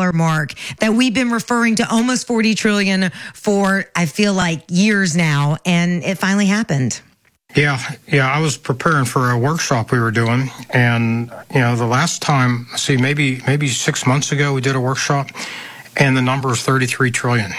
mark that we've been referring to, almost 40 trillion for, I feel like, years now, and it finally happened. Yeah, I was preparing for a workshop we were doing, and the last time, maybe 6 months ago, we did a workshop, and the number is 33 trillion.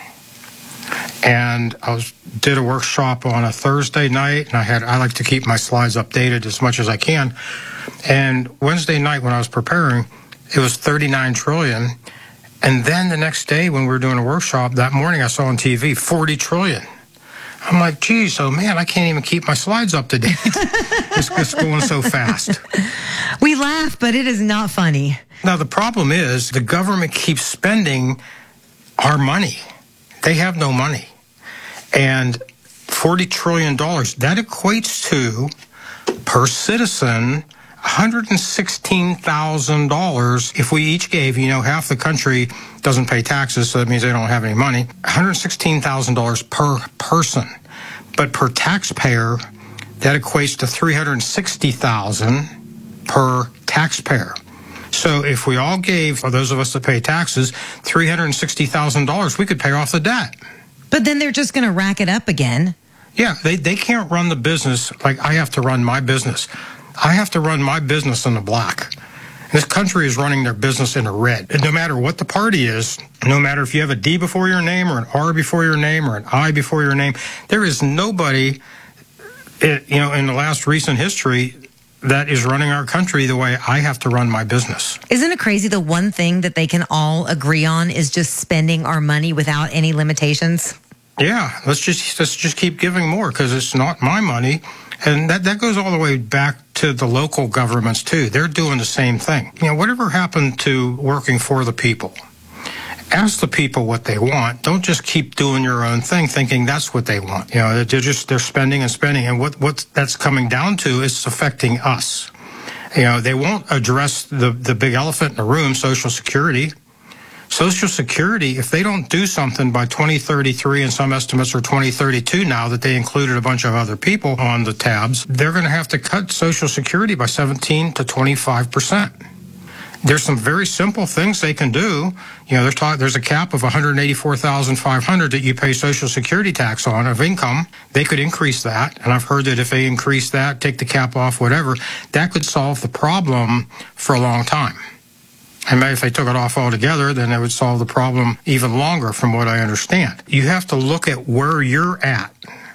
And did a workshop on a Thursday night, and I like to keep my slides updated as much as I can. And Wednesday night, when I was preparing, it was 39 trillion. And then the next day, when we were doing a workshop, that morning I saw on TV 40 trillion. I'm like, geez, man, I can't even keep my slides up to date. It's going so fast. We laugh, but it is not funny. Now, the problem is the government keeps spending our money. They have no money. And $40 trillion, that equates to, per citizen, $116,000 if we each gave, half the country doesn't pay taxes, so that means they don't have any money, $116,000 per person. But per taxpayer, that equates to $360,000 per taxpayer. So if we all gave, for those of us that pay taxes, $360,000, we could pay off the debt. But then they're just going to rack it up again. Yeah, they can't run the business like I have to run my business. I have to run my business in the black. This country is running their business in the red. And no matter what the party is, no matter if you have a D before your name or an R before your name or an I before your name, there is nobody, in the last recent history that is running our country the way I have to run my business. Isn't it crazy? The one thing that they can all agree on is just spending our money without any limitations. Yeah, let's just keep giving more because it's not my money. And that goes all the way back to the local governments, too. They're doing the same thing. Whatever happened to working for the people? Ask the people what they want. Don't just keep doing your own thing thinking that's what they want. They're spending and spending. And what that's coming down to is affecting us. They won't address the big elephant in the room, Social Security. Social Security, if they don't do something by 2033, and some estimates are 2032 now that they included a bunch of other people on the tabs, they're going to have to cut Social Security by 17 to 25%. There's some very simple things they can do. There's a cap of $184,500 that you pay Social Security tax on of income. They could increase that, and I've heard that if they increase that, take the cap off, whatever, that could solve the problem for a long time. And maybe if they took it off altogether, then it would solve the problem even longer, from what I understand. You have to look at where you're at.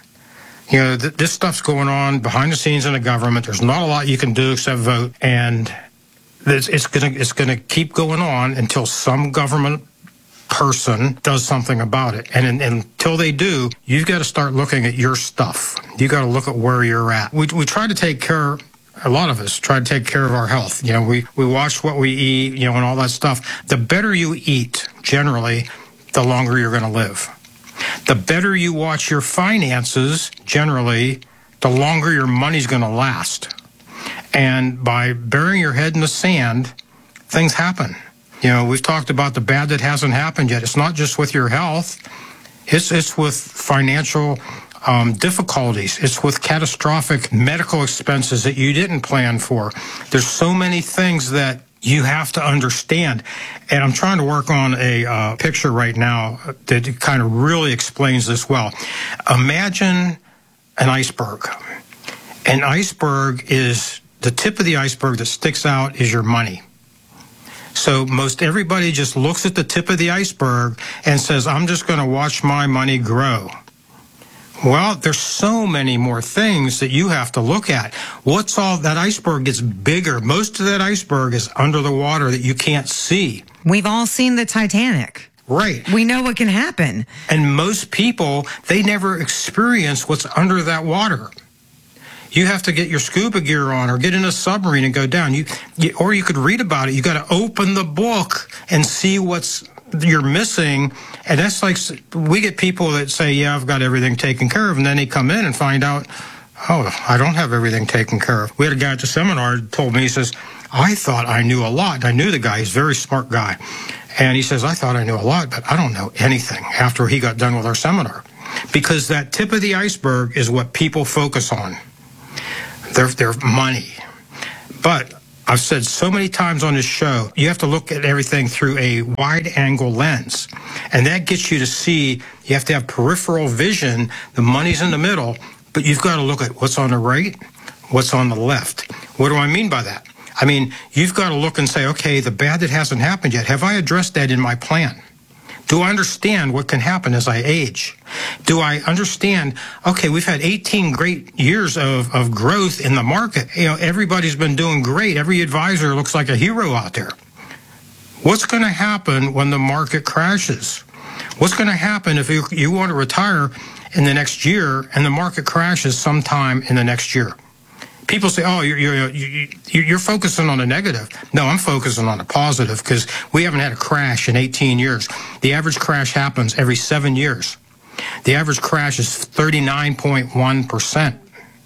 This stuff's going on behind the scenes in the government. There's not a lot you can do except vote, and it's gonna keep going on until some government person does something about it. And until they do, you've got to start looking at your stuff. You got to look at where you're at. We try to take care. A lot of us try to take care of our health. We watch what we eat, and all that stuff. The better you eat, generally, the longer you're going to live. The better you watch your finances, generally, the longer your money's going to last. And by burying your head in the sand, things happen. We've talked about the bad that hasn't happened yet. It's not just with your health. It's with financial difficulties. It's with catastrophic medical expenses that you didn't plan for. There's so many things that you have to understand. And I'm trying to work on a picture right now that kind of really explains this well. Imagine an iceberg. An iceberg is the tip of the iceberg that sticks out is your money. So most everybody just looks at the tip of the iceberg and says, I'm just going to watch my money grow. Well, there's so many more things that you have to look at. What's all that iceberg gets bigger. Most of that iceberg is under the water that you can't see. We've all seen the Titanic. Right. We know what can happen. And most people, they never experience what's under that water. You have to get your scuba gear on or get in a submarine and go down. Or you could read about it. You got to open the book and see what's you're missing. And that's like, we get people that say, yeah, I've got everything taken care of. And then they come in and find out, oh, I don't have everything taken care of. We had a guy at the seminar told me, he says, I thought I knew a lot. I knew the guy. He's a very smart guy. And he says, I thought I knew a lot, but I don't know anything after he got done with our seminar. Because that tip of the iceberg is what people focus on. Their money. But I've said so many times on this show, you have to look at everything through a wide angle lens. And that gets you to see, you have to have peripheral vision. The money's in the middle, but you've got to look at what's on the right, what's on the left. What do I mean by that? I mean, you've got to look and say, okay, the bad that hasn't happened yet, have I addressed that in my plan? Do I understand what can happen as I age? Do I understand, okay, we've had 18 great years of growth in the market. You know, everybody's been doing great. Every advisor looks like a hero out there. What's going to happen when the market crashes? What's going to happen if you want to retire in the next year and the market crashes sometime in the next year? People say, oh, you're focusing on the negative. No, I'm focusing on the positive because we haven't had a crash in 18 years. The average crash happens every 7 years. The average crash is 39.1%.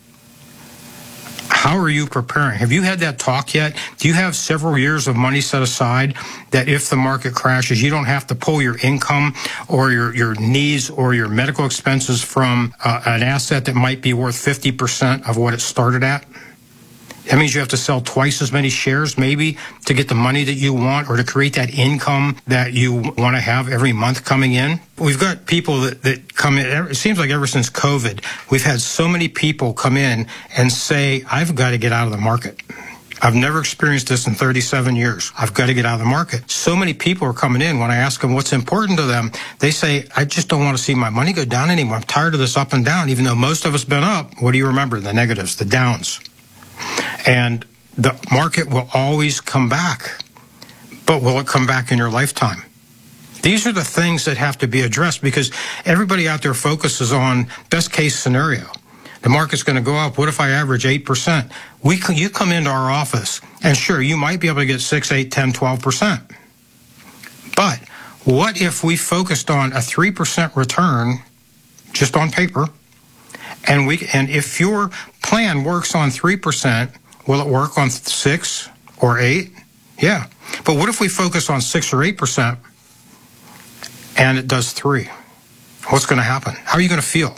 How are you preparing? Have you had that talk yet? Do you have several years of money set aside that if the market crashes, you don't have to pull your income or your needs or your medical expenses from an asset that might be worth 50% of what it started at? That means you have to sell twice as many shares maybe to get the money that you want or to create that income that you want to have every month coming in. We've got people that come in. It seems like ever since COVID, we've had so many people come in and say, I've got to get out of the market. I've never experienced this in 37 years. I've got to get out of the market. So many people are coming in. When I ask them what's important to them, they say, I just don't want to see my money go down anymore. I'm tired of this up and down. Even though most of us been up, what do you remember? The negatives, the downs. And the market will always come back. But will it come back in your lifetime? These are the things that have to be addressed because everybody out there focuses on best case scenario. The market's going to go up. What if I average 8%? You come into our office, and sure, you might be able to get 6, 8, 10, 12%. But what if we focused on a 3% return just on paper? And if your plan works on 3%, will it work on 6 or 8? Yeah. But what if we focus on 6 or 8% and it does 3? What's going to happen? How are you going to feel?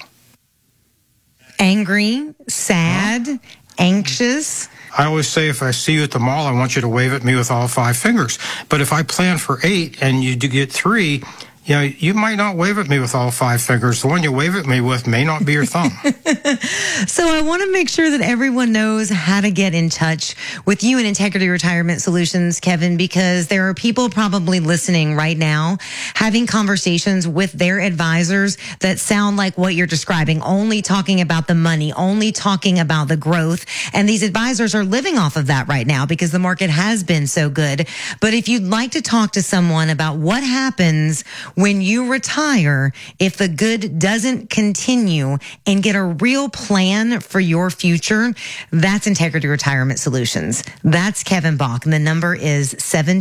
Angry, sad, anxious. I always say if I see you at the mall, I want you to wave at me with all 5 fingers. But if I plan for 8 and you do get 3, you know, you might not wave at me with all 5 fingers. The one you wave at me with may not be your thumb. So I want to make sure that everyone knows how to get in touch with you and Integrity Retirement Solutions, Kevin, because there are people probably listening right now having conversations with their advisors that sound like what you're describing, only talking about the money, only talking about the growth. And these advisors are living off of that right now because the market has been so good. But if you'd like to talk to someone about what happens when you retire, if the good doesn't continue, and get a real plan for your future, that's Integrity Retirement Solutions. That's Kevin Bach, and the number is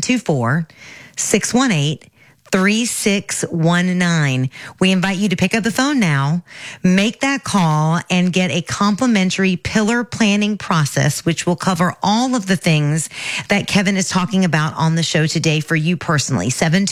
724-618-3619. We invite you to pick up the phone now, make that call, and get a complimentary pillar planning process, which will cover all of the things that Kevin is talking about on the show today for you personally.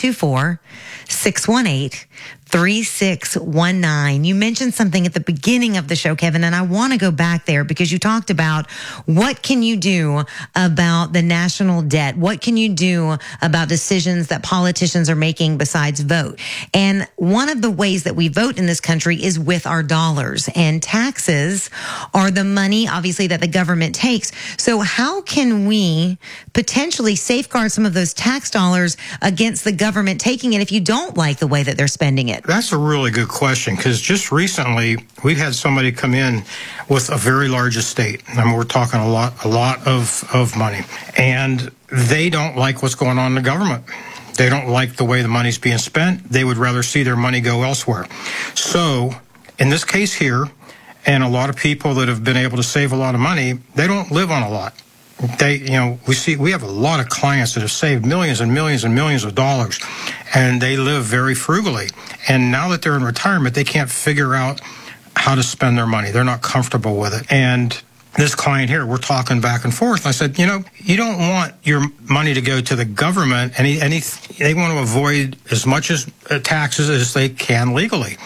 724-618-3619. You mentioned something at the beginning of the show, Kevin, and I want to go back there because you talked about what can you do about the national debt? What can you do about decisions that politicians are making besides vote? And one of the ways that we vote in this country is with our dollars, and taxes are the money, obviously, that the government takes. So how can we potentially safeguard some of those tax dollars against the government taking it if you don't like the way that they're spending it? That's a really good question because just recently we had somebody come in with a very large estate. I mean, we're talking a lot of money, and they don't like what's going on in the government. They don't like the way the money's being spent. They would rather see their money go elsewhere. So in this case here, and a lot of people that have been able to save a lot of money, they don't live on a lot. We have a lot of clients that have saved millions and millions and millions of dollars, and they live very frugally. And now that they're in retirement, they can't figure out how to spend their money. They're not comfortable with it. And this client here, we're talking back and forth. I said, you don't want your money to go to the government, and they want to avoid as much as taxes as they can legally.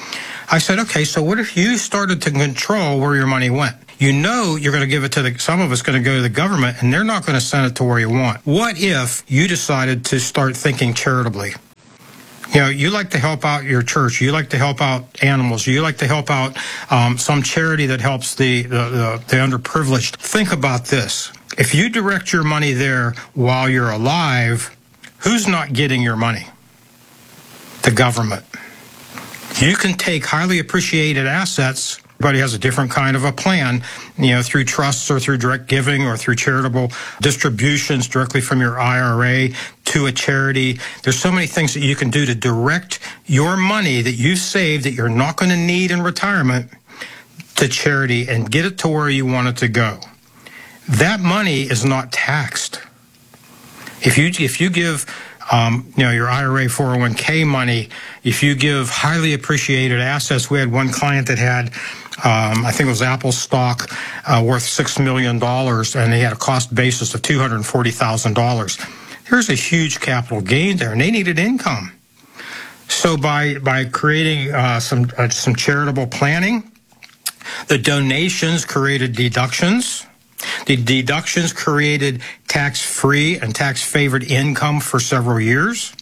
I said, okay, so what if you started to control where your money went? You know you're going to give it to some of it's going to go to the government, and they're not going to send it to where you want. What if you decided to start thinking charitably? You know, you like to help out your church. You like to help out animals. You like to help out some charity that helps the underprivileged. Think about this. If you direct your money there while you're alive, who's not getting your money? The government. You can take highly appreciated assets. Everybody has a different kind of a plan, you know, through trusts or through direct giving or through charitable distributions directly from your IRA to a charity. There's so many things that you can do to direct your money that you've saved that you're not going to need in retirement to charity and get it to where you want it to go. That money is not taxed. If you give your IRA 401k money, if you give highly appreciated assets, we had one client that had, I think it was Apple stock worth $6 million, and they had a cost basis of $240,000. There's a huge capital gain there, and they needed income. So by creating some charitable planning, the donations created deductions. The deductions created tax-free and tax-favored income for several years.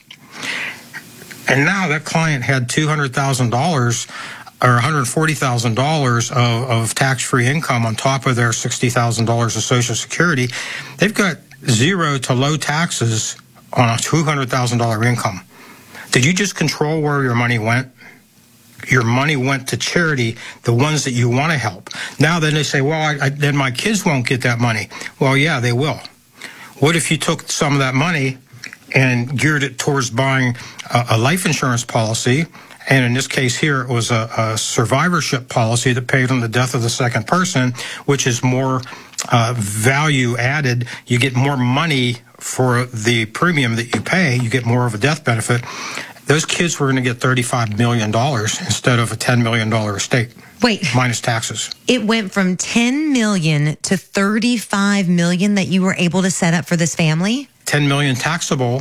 And now that client had $200,000 or $140,000 of tax-free income on top of their $60,000 of Social Security. They've got zero to low taxes on a $200,000 income. Did you just control where your money went? Your money went to charity, the ones that you want to help. Now then they say, well, then my kids won't get that money. Well, yeah, they will. What if you took some of that money and geared it towards buying a life insurance policy? And in this case here, it was a survivorship policy that paid on the death of the second person, which is more value added. You get more money for the premium that you pay. You get more of a death benefit. Those kids were going to get $35 million instead of a $10 million estate. Wait. Minus taxes. It went from $10 million to $35 million that you were able to set up for this family? $10 million taxable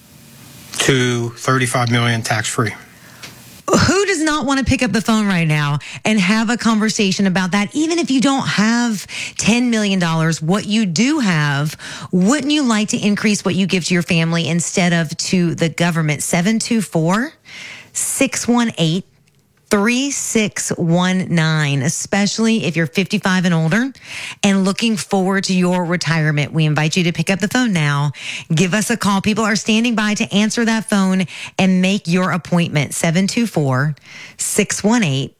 to $35 million tax-free. Who does not want to pick up the phone right now and have a conversation about that? Even if you don't have $10 million, what you do have, wouldn't you like to increase what you give to your family instead of to the government? 724-618-3619, especially if you're 55 and older and looking forward to your retirement. We invite you to pick up the phone now. Give us a call. People are standing by to answer that phone and make your appointment. 724-618-3619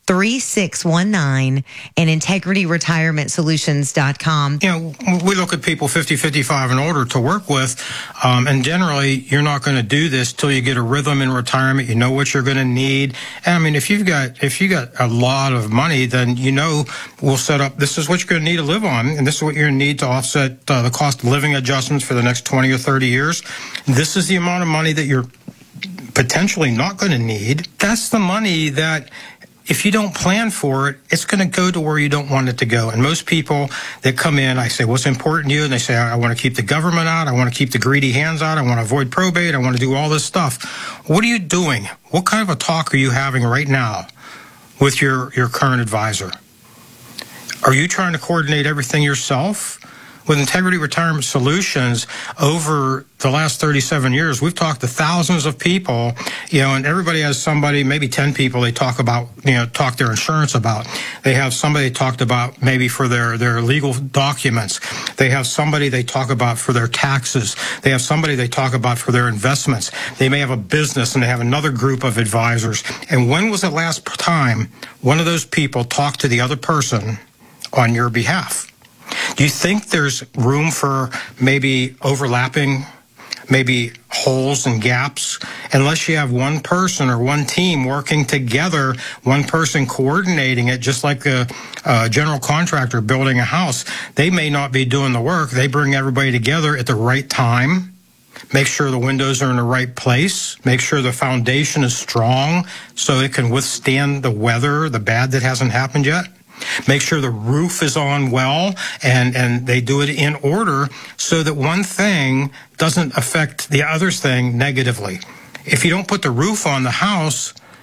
and integrityretirementsolutions.com. You know, we look at people 50, 55 and older to work with, and generally you're not going to do this till you get a rhythm in retirement. You know what you're going to need. And I mean, if you got a lot of money, then you know we'll set up, this is what you're going to need to live on, and this is what you're going to need to offset the cost of living adjustments for the next 20 or 30 years. This is the amount of money that you're potentially not going to need. That's the money that, if you don't plan for it, it's going to go to where you don't want it to go. And most people that come in, I say, what's important to you? And they say, I want to keep the government out. I want to keep the greedy hands out. I want to avoid probate. I want to do all this stuff. What are you doing? What kind of a talk are you having right now with your current advisor? Are you trying to coordinate everything yourself? With Integrity Retirement Solutions, over the last 37 years, we've talked to thousands of people, you know, and everybody has somebody, maybe 10 people they talk their insurance about. They have somebody they talked about maybe for their legal documents. They have somebody they talk about for their taxes. They have somebody they talk about for their investments. They may have a business and they have another group of advisors. And when was the last time one of those people talked to the other person on your behalf? Do you think there's room for maybe overlapping, maybe holes and gaps? Unless you have one person or one team working together, one person coordinating it, just like a general contractor building a house. They may not be doing the work. They bring everybody together at the right time. Make sure the windows are in the right place. Make sure the foundation is strong so it can withstand the weather, the bad that hasn't happened yet. Make sure the roof is on well, and they do it in order so that one thing doesn't affect the other thing negatively. If you don't put the roof on the house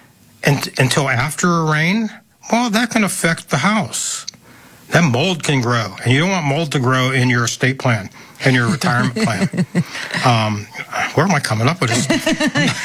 until after a rain, well, that can affect the house. That mold can grow, and you don't want mold to grow in your estate plan, in your retirement plan. Where am I coming up with this?